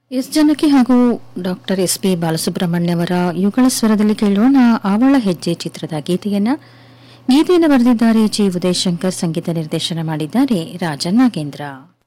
S ಜನಕಿ ಹಾಗೂ doctor SP Balasubramanya ಅವರ ಯುಗಳ ಸ್ವರದಲ್ಲಿ ಕೇಳೋಣ ಅವಳ ಹೆಜ್ಜೆ ಚಿತ್ರದ ಗೀತೆಯನ್ನು ಬರೆದಿದ್ದಾರೆ ಜಿ ಉದಯಶಂಕರ್, ಸಂಗೀತ ನಿರ್ದೇಶನ ಮಾಡಿದ್ದಾರೆ ರಾಜನ್ ನಾಗೇಂದ್ರ.